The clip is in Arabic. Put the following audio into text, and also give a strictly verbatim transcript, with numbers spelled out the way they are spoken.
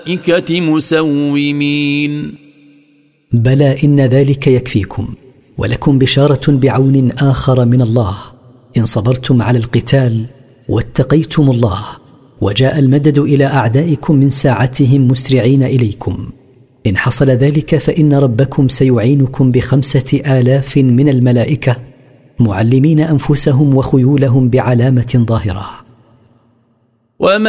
مسومين. بلى إن ذلك يكفيكم، ولكم بشارة بعون آخر من الله إن صبرتم على القتال واتقيتم الله، وجاء المدد إلى أعدائكم من ساعتهم مسرعين إليكم. إن حصل ذلك فإن ربكم سيعينكم بخمسة آلاف من الملائكة معلمين أنفسهم وخيولهم بعلامة ظاهرة. وما